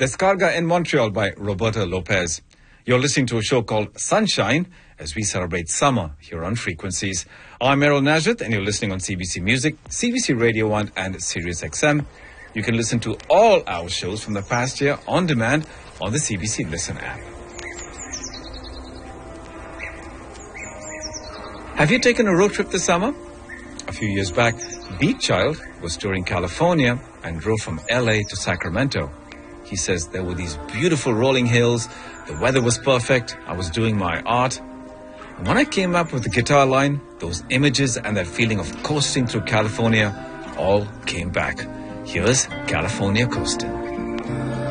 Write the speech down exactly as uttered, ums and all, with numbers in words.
Descarga in Montreal by Roberta Lopez. You're listening to a show called Sunshine as we celebrate summer here on Frequencies. I'm Errol Najat and you're listening on C B C Music, C B C Radio one and Sirius X M. You can listen to all our shows from the past year on demand on the C B C Listen app. Have you taken a road trip this summer? A few years back, Beat Child was touring California and drove from L A to Sacramento. He says there were these beautiful rolling hills, the weather was perfect, I was doing my art. And when I came up with the guitar line, those images and that feeling of coasting through California all came back. Here's California Coastin'.